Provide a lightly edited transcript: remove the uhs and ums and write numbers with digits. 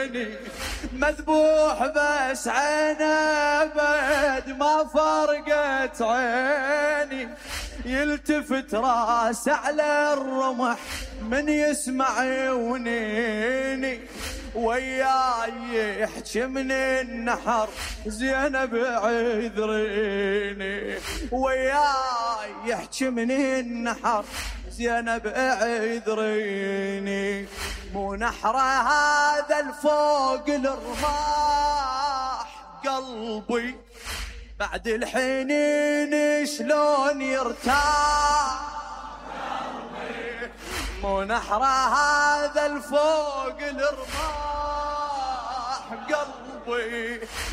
يدريني مذبوح بس عينه بعد ما فرقت عيني يلتفت راس على الرمح من يسمع ونيني وياي يحكي من النحر زينب عذريني وياي يحكي من النحر زينب عذريني مو نحره هذا الفوق الرماح قلبي بعد الحنين شلون يرتاح قلبي مو نحره هذا الفوق الرماح قلبي